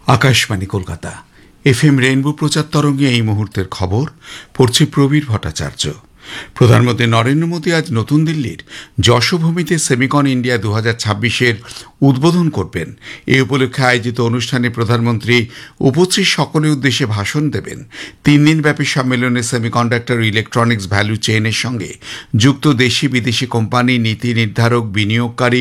Akashvani Kolkata FM rainbow প্রচার তরঙ্গে এই মুহূর্তের খবর পড়ছে প্রবীর ভট্টাচার্য। প্রধানমন্ত্রী নরেন্দ্র মোদী আজ নতুন দিল্লির যশোভূমিতে সেমিকন ইন্ডিয়া 2026-এর উদ্বোধন করবেন। এই উপলক্ষে আয়োজিত অনুষ্ঠানে প্রধানমন্ত্রী উপস্থিত সকলের উদ্দেশ্যে ভাষণ দেবেন। 3 দিনব্যাপী সম্মেলনে সেমিকন্ডাক্টর ও ইলেকট্রনিক্স ভ্যালু চেইনের সঙ্গে যুক্ত দেশি বিদেশি কোম্পানি, নীতি নির্ধারক, বিনিয়োগকারী